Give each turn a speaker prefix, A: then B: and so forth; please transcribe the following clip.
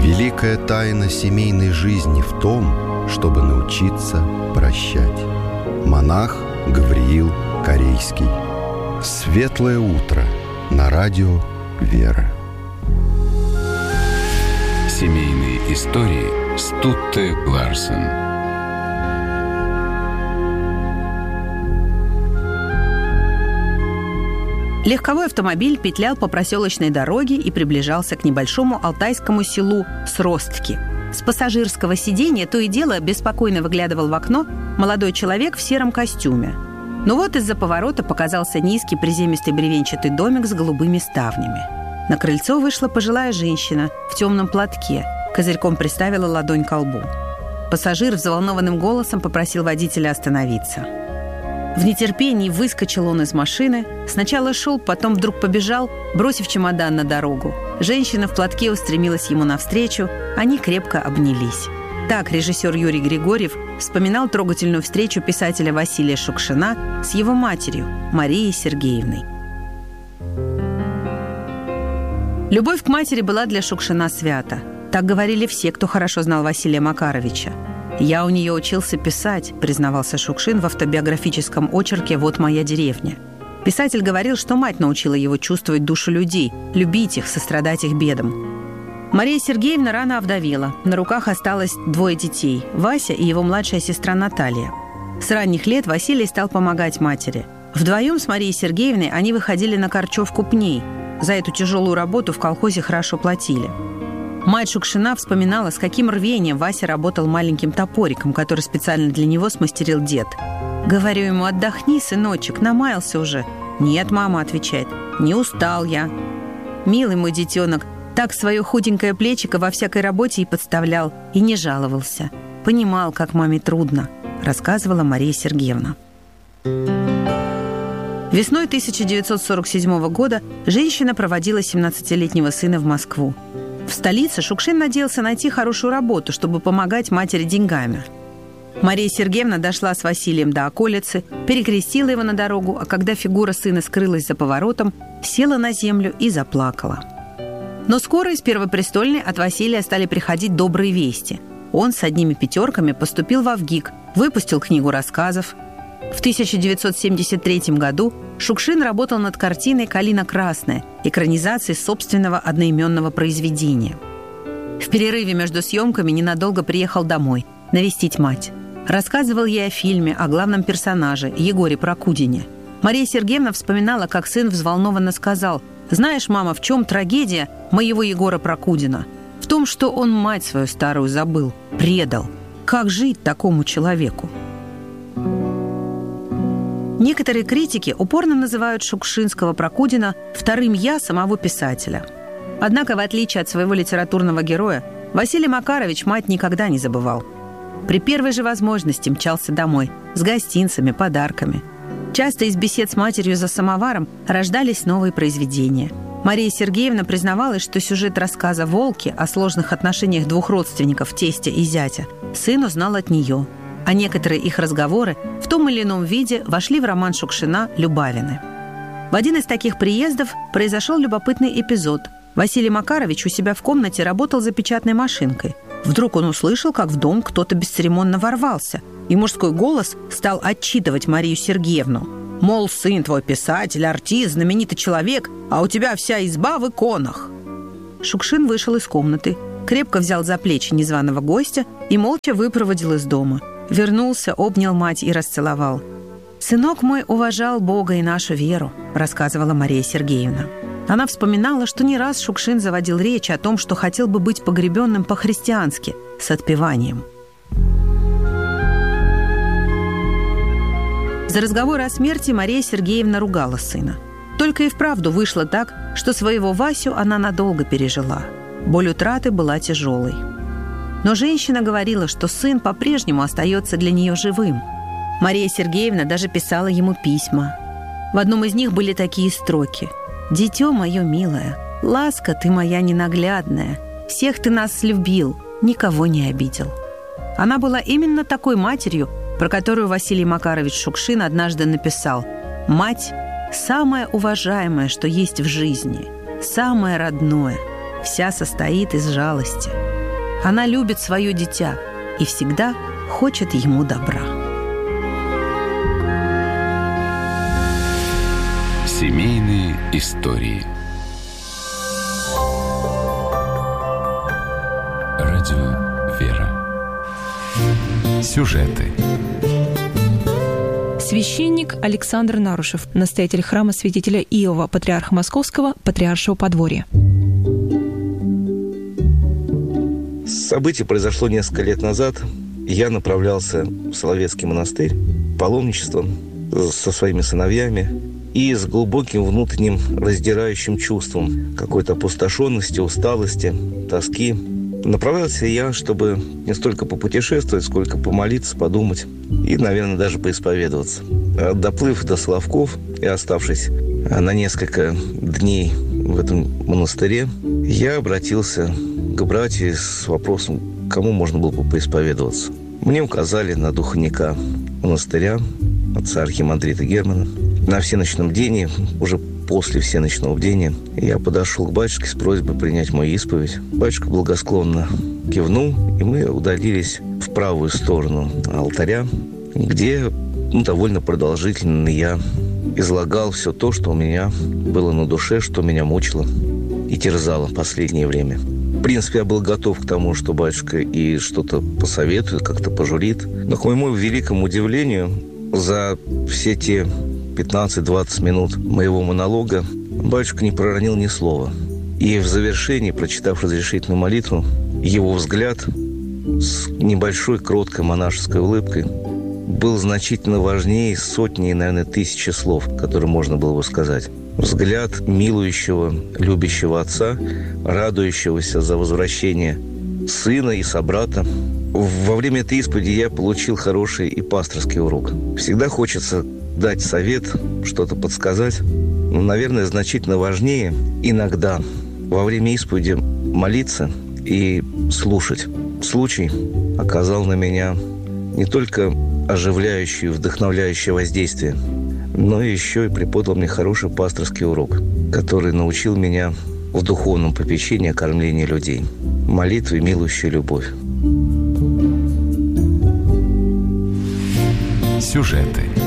A: Великая тайна семейной жизни в том, чтобы научиться прощать. Монах Гавриил Корейский. Светлое утро на радио «Вера».
B: Семейные истории Стутте Ларсен.
C: Легковой автомобиль петлял по проселочной дороге и приближался к небольшому алтайскому селу Сростки. С пассажирского сиденья то и дело беспокойно выглядывал в окно молодой человек в сером костюме. Но вот из-за поворота показался низкий приземистый бревенчатый домик с голубыми ставнями. На крыльцо вышла пожилая женщина в темном платке, козырьком приставила ладонь ко лбу. Пассажир взволнованным голосом попросил водителя остановиться. В нетерпении выскочил он из машины. Сначала шел, потом вдруг побежал, бросив чемодан на дорогу. Женщина в платке устремилась ему навстречу. Они крепко обнялись. Так режиссер Юрий Григорьев вспоминал трогательную встречу писателя Василия Шукшина с его матерью Марией Сергеевной. Любовь к матери была для Шукшина свята. Так говорили все, кто хорошо знал Василия Макаровича. «Я у нее учился писать», — признавался Шукшин в автобиографическом очерке «Вот моя деревня». Писатель говорил, что мать научила его чувствовать душу людей, любить их, сострадать их бедам. Мария Сергеевна рано овдовела. На руках осталось 2 детей – Вася и его младшая сестра Наталья. С ранних лет Василий стал помогать матери. Вдвоем с Марией Сергеевной они выходили на корчевку пней. За эту тяжелую работу в колхозе хорошо платили. Мать Шукшина вспоминала, с каким рвением Вася работал маленьким топориком, который специально для него смастерил дед. «Говорю ему, отдохни, сыночек, намаялся уже». «Нет, мама», — отвечает, — «не устал я». Милый мой детенок так свое худенькое плечико во всякой работе и подставлял, и не жаловался. Понимал, как маме трудно, рассказывала Мария Сергеевна. Весной 1947 года женщина проводила 17-летнего сына в Москву. В столице Шукшин надеялся найти хорошую работу, чтобы помогать матери деньгами. Мария Сергеевна дошла с Василием до околицы, перекрестила его на дорогу, а когда фигура сына скрылась за поворотом, села на землю и заплакала. Но скоро из Первопрестольной от Василия стали приходить добрые вести. Он с одними пятерками поступил в ВГИК, выпустил книгу рассказов. В 1973 году Шукшин работал над картиной «Калина красная», экранизацией собственного одноименного произведения. В перерыве между съемками ненадолго приехал домой, навестить мать. Рассказывал ей о фильме, о главном персонаже, Егоре Прокудине. Мария Сергеевна вспоминала, как сын взволнованно сказал: «Знаешь, мама, в чем трагедия моего Егора Прокудина? В том, что он мать свою старую забыл, предал. Как жить такому человеку?» Некоторые критики упорно называют шукшинского Прокудина вторым «я» самого писателя. Однако, в отличие от своего литературного героя, Василий Макарович мать никогда не забывал. При первой же возможности мчался домой с гостинцами, подарками. Часто из бесед с матерью за самоваром рождались новые произведения. Мария Сергеевна признавалась, что сюжет рассказа «Волки» о сложных отношениях 2 родственников, тестя и зятя, сын узнал от нее, а некоторые их разговоры в том или ином виде вошли в роман Шукшина «Любавины». В один из таких приездов произошел любопытный эпизод. Василий Макарович у себя в комнате работал за печатной машинкой. Вдруг он услышал, как в дом кто-то бесцеремонно ворвался, и мужской голос стал отчитывать Марию Сергеевну. Мол, сын твой писатель, артист, знаменитый человек, а у тебя вся изба в иконах. Шукшин вышел из комнаты, крепко взял за плечи незваного гостя и молча выпроводил из дома. Вернулся, обнял мать и расцеловал. «Сынок мой уважал Бога и нашу веру», — рассказывала Мария Сергеевна. Она вспоминала, что не раз Шукшин заводил речь о том, что хотел бы быть погребенным по-христиански, с отпеванием. За разговор о смерти Мария Сергеевна ругала сына. Только и вправду вышло так, что своего Васю она надолго пережила. Боль утраты была тяжелой. Но женщина говорила, что сын по-прежнему остается для нее живым. Мария Сергеевна даже писала ему письма. В одном из них были такие строки: «Дитё мое милое, ласка ты моя ненаглядная, всех ты нас любил, никого не обидел». Она была именно такой матерью, про которую Василий Макарович Шукшин однажды написал: «Мать – самое уважаемое, что есть в жизни, самое родное, вся состоит из жалости». Она любит свое дитя и всегда хочет ему добра.
B: Семейные истории. Радио «Вера». Сюжеты.
D: Священник Александр Нарушев, настоятель храма святителя Иова, патриарха Московского, Патриаршего подворья.
E: Событие произошло несколько лет назад. Я направлялся в Соловецкий монастырь паломничеством со своими сыновьями и с глубоким внутренним раздирающим чувством какой-то опустошенности, усталости, тоски. Направлялся я, чтобы не столько попутешествовать, сколько помолиться, подумать и, наверное, даже поисповедоваться. Доплыв до Соловков и оставшись на несколько дней в этом монастыре, я обратился к братьям с вопросом, кому можно было бы поисповедоваться. Мне указали на духовника монастыря, отца архимандрита Германа. На всеночном бдении, уже после всеночного бдения, я подошел к батюшке с просьбой принять мою исповедь. Батюшка благосклонно кивнул, и мы удалились в правую сторону алтаря, где довольно продолжительно я излагал все то, что у меня было на душе, что меня мучило и терзало в последнее время. В принципе, я был готов к тому, что батюшка и что-то посоветует, как-то пожурит. Но, к моему великому удивлению, за все те 15-20 минут моего монолога батюшка не проронил ни слова. И в завершении, прочитав разрешительную молитву, его взгляд с небольшой кроткой монашеской улыбкой был значительно важнее сотни, наверное, тысячи слов, которые можно было бы сказать. Взгляд милующего, любящего отца, радующегося за возвращение сына и собрата. Во время этой исповеди я получил хороший и пасторский урок. Всегда хочется дать совет, что-то подсказать. Но, наверное, значительно важнее иногда во время исповеди молиться и слушать. Случай оказал на меня не только оживляющее, вдохновляющее воздействие, но еще и преподал мне хороший пасторский урок, который научил меня в духовном попечении о кормлении людей. Молитве, милующей любовь.
B: Сюжеты.